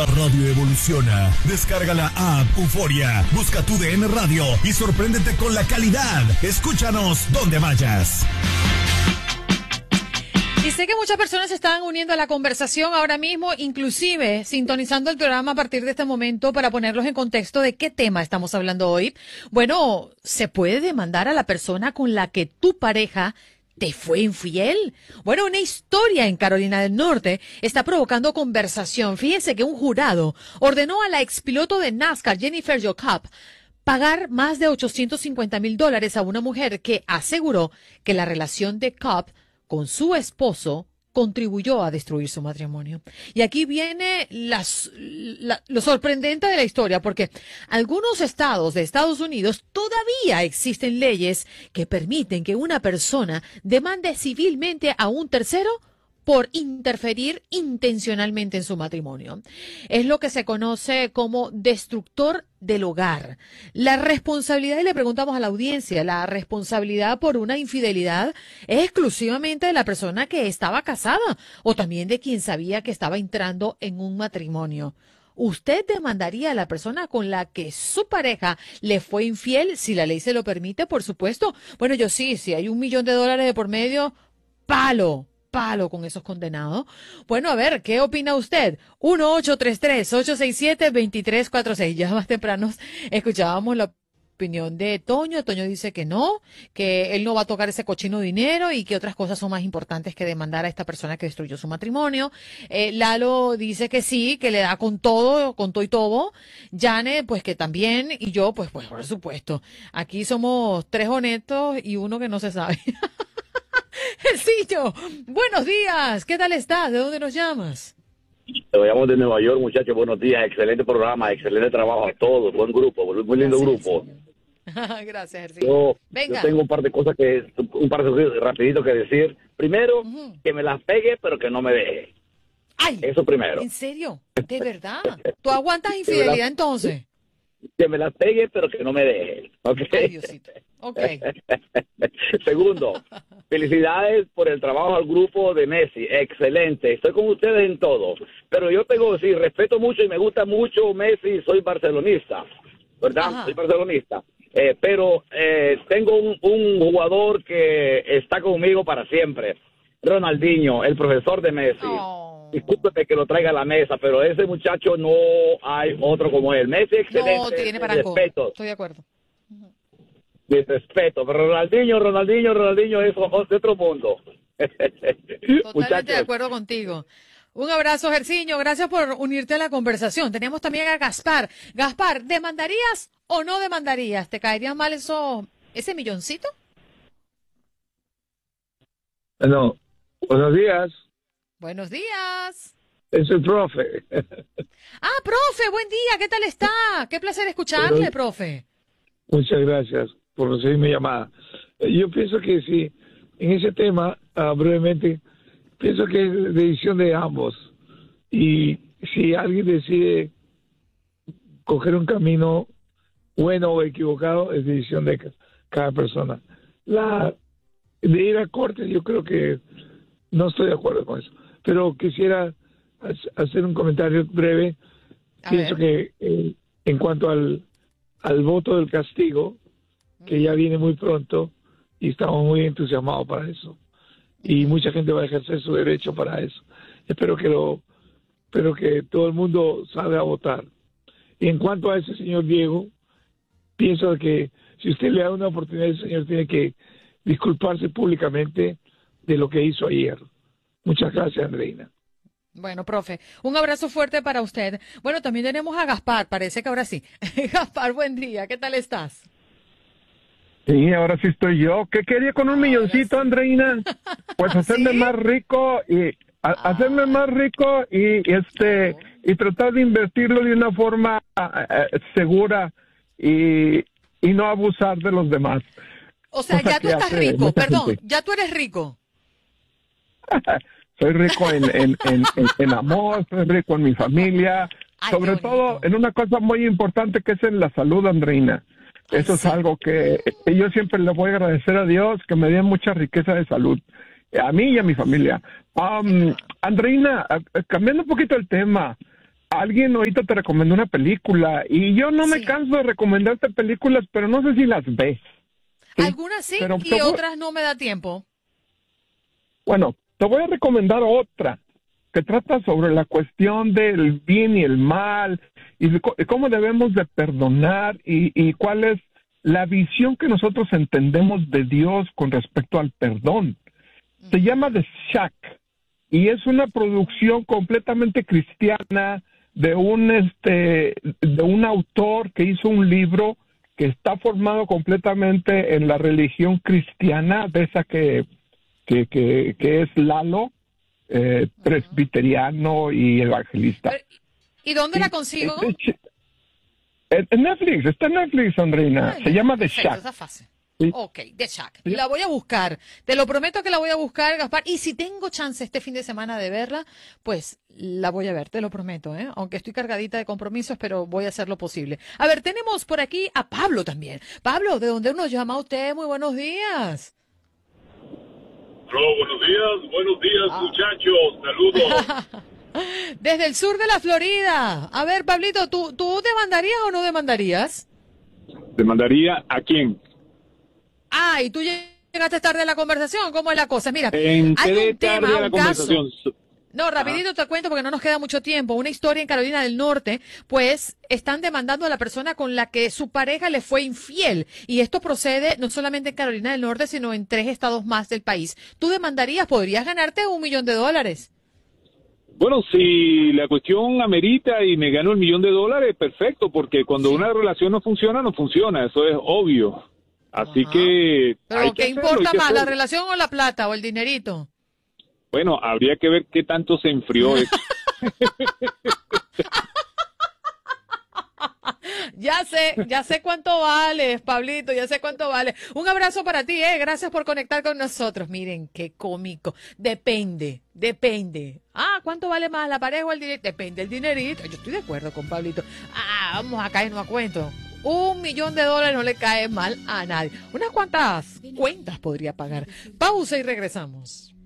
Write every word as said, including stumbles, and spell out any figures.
La radio evoluciona. Descarga la app Euforia, busca tu D N Radio y sorpréndete con la calidad. Escúchanos donde vayas. Y sé que muchas personas se están uniendo a la conversación ahora mismo, inclusive sintonizando el programa a partir de este momento para ponerlos en contexto de qué tema estamos hablando hoy. Bueno, ¿se puede demandar a la persona con la que tu pareja te fue infiel? Bueno, una historia en Carolina del Norte está provocando conversación. Fíjense que un jurado ordenó a la expiloto de NASCAR, Jennifer Jacob, pagar más de ochocientos cincuenta mil dólares a una mujer que aseguró que la relación de Cobb con su esposo contribuyó a destruir su matrimonio. Y aquí viene las, la, lo sorprendente de la historia, porque algunos estados de Estados Unidos todavía existen leyes que permiten que una persona demande civilmente a un tercero por interferir intencionalmente en su matrimonio. Es lo que se conoce como destructor del hogar. La responsabilidad, y le preguntamos a la audiencia, la responsabilidad por una infidelidad es exclusivamente de la persona que estaba casada o también de quien sabía que estaba entrando en un matrimonio. ¿Usted demandaría a la persona con la que su pareja le fue infiel si la ley se lo permite? Por supuesto. Bueno, yo sí, si hay un millón de dólares de por medio, palo. palo con esos condenados. Bueno, a ver, ¿qué opina usted? uno ocho tres tres, ocho seis siete, dos tres cuatro seis. Ya más temprano escuchábamos la opinión de Toño. Toño dice que no, que él no va a tocar ese cochino dinero y que otras cosas son más importantes que demandar a esta persona que destruyó su matrimonio. Eh, Lalo dice que sí, que le da con todo, con todo y todo. Jane, pues que también, y yo, pues, pues por supuesto. Aquí somos tres honestos y uno que no se sabe. Gersillo, buenos días, ¿qué tal estás? ¿De dónde nos llamas? Te llamo de Nueva York, muchachos, buenos días, excelente programa, excelente trabajo a todos, buen grupo, muy lindo Gracias, grupo. Gracias, Gersillo. Yo, Venga. yo tengo un par de cosas que, un par de cosas rapidito que decir. Primero, uh-huh. que me las pegue, pero que no me deje. Ay, eso primero. ¿En serio? ¿De verdad? ¿Tú aguantas infidelidad entonces? Que me las pegue, pero que no me deje. ¿Okay? Ay, Diosito. Ok. Segundo, felicidades por el trabajo al grupo de Messi. Excelente. Estoy con ustedes en todo. Pero yo tengo, sí, respeto mucho y me gusta mucho Messi. Soy barcelonista, ¿verdad? Ajá. Soy barcelonista. Eh, pero eh, tengo un, un jugador que está conmigo para siempre. Ronaldinho, el profesor de Messi. Oh. Discúlpeme que lo traiga a la mesa, pero ese muchacho no hay otro como él. Messi, excelente. No, tiene para respeto. Estoy de acuerdo. Uh-huh. De respeto, pero Ronaldinho, Ronaldinho, Ronaldinho es de otro mundo. Totalmente Muchachos. De acuerdo contigo. Un abrazo, Gersiño. Gracias por unirte a la conversación. Tenemos también a Gaspar. Gaspar, ¿demandarías o no demandarías? ¿Te caería mal eso, ese milloncito? No. Buenos días. Buenos días. Es el profe. Ah, profe, buen día. ¿Qué tal está? Qué placer escucharle, Pero, profe. Muchas gracias por recibir mi llamada. Yo pienso que sí, en ese tema, uh, brevemente, pienso que es decisión de ambos. Y si alguien decide coger un camino bueno o equivocado, es decisión de cada persona. La de ir a corte, yo creo que no estoy de acuerdo con eso. Pero quisiera hacer un comentario breve. A Pienso ver. que eh, en cuanto al, al voto del castigo, que ya viene muy pronto, y estamos muy entusiasmados para eso. Y mucha gente va a ejercer su derecho para eso. Espero que lo, espero que todo el mundo salga a votar. Y en cuanto a ese señor Diego, pienso que si usted le da una oportunidad, el señor tiene que disculparse públicamente de lo que hizo ayer. Muchas gracias, Andreina. Bueno, profe, un abrazo fuerte para usted. Bueno, también tenemos a Gaspar, parece que ahora sí. Gaspar, buen día, ¿qué tal estás? Sí, ahora sí estoy yo. ¿Qué quería con un ahora milloncito, sí. Andreina? Pues hacerme ¿Sí? más rico y a, ah. hacerme más rico y este y tratar de invertirlo de una forma uh, segura y, y no abusar de los demás. O sea, ya tú estás rico, perdón, gente. ya tú eres rico. Soy rico en, en, en, en, en amor, soy rico en mi familia, Ay, sobre todo en una cosa muy importante que es en la salud, Andreina. Eso Ay, es sí. algo que yo siempre le voy a agradecer a Dios, que me dé mucha riqueza de salud, a mí y a mi familia. Um, Andreina, cambiando un poquito el tema, alguien ahorita te recomendó una película y yo no me Sí. canso de recomendarte películas, pero no sé si las ves. Sí, Algunas sí pero y te voy- otras no me da tiempo. Bueno, te voy a recomendar otra que trata sobre la cuestión del bien y el mal y de co- cómo debemos de perdonar y, y cuál es la visión que nosotros entendemos de Dios con respecto al perdón. Se llama The Shack y es una producción completamente cristiana de un este de un autor que hizo un libro que está formado completamente en la religión cristiana, de esa que que, que, que es Lalo, eh, presbiteriano y evangelista. Pero, ¿y dónde la Y- consigo? es- es- En en Netflix, está en Netflix, Andreina. Ay, Se llama The perfecto, Shack. está fácil. Sí. Ok, The Shack. Sí. La voy a buscar. Te lo prometo que la voy a buscar, Gaspar. Y si tengo chance este fin de semana de verla, pues la voy a ver, te lo prometo, ¿eh? Aunque estoy cargadita de compromisos, pero voy a hacer lo posible. A ver, tenemos por aquí a Pablo también. Pablo, ¿de dónde nos llama usted? Muy buenos días. Hola, buenos días, buenos días, muchachos, saludos. Desde el sur de la Florida. A ver, Pablito, ¿tú, tú demandarías o no demandarías? ¿Demandaría a quién? Ah, y tú llegaste tarde a la conversación. ¿Cómo es la cosa? Mira, ¿En hay qué un tema, tarde a la un caso. conversación? No, rapidito te cuento porque no nos queda mucho tiempo. Una historia en Carolina del Norte, pues están demandando a la persona con la que su pareja le fue infiel. Y esto procede no solamente en Carolina del Norte, sino en tres estados más del país. ¿Tú demandarías? ¿Podrías ganarte un millón de dólares? Bueno, si la cuestión amerita y me gano el millón de dólares, perfecto, porque cuando Sí. una relación no funciona, no funciona, eso es obvio. Así Ajá. que... Pero hay ¿qué que hacerlo, importa hay que más, la hacerlo. relación o la plata o el dinerito? Bueno, habría que ver qué tanto se enfrió eso. Ya sé, ya sé cuánto vales, Pablito, ya sé cuánto vale. Un abrazo para ti, eh. Gracias por conectar con nosotros. Miren, qué cómico. Depende, depende. Ah, ¿cuánto vale más la pareja o el dinero? Depende el dinerito. Yo estoy de acuerdo con Pablito. Ah, vamos a caernos a cuento. Un millón de dólares no le cae mal a nadie. Unas cuantas cuentas podría pagar. Pausa y regresamos.